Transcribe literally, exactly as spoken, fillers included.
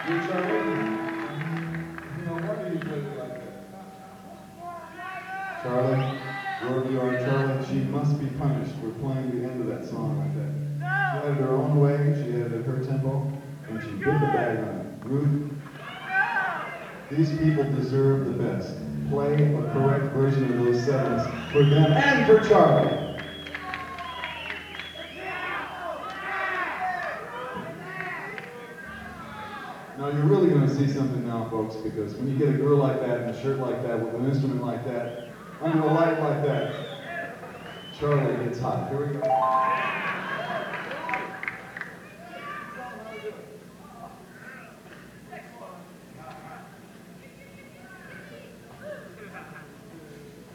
You, Charlie? No wonder you played it like that. Charlie, wherever you are, Charlie, she must be punished for playing the end of that song like that. She had it her own way, she had it at her tempo, and she bit the bag on it. Ruth, these people deserve the best. Play a correct version of those sevens for them and for Charlie. Now you're really going to see something now, folks, because when you get a girl like that in a shirt like that with an instrument like that, under a light like that, Charlie gets hot. Here we go.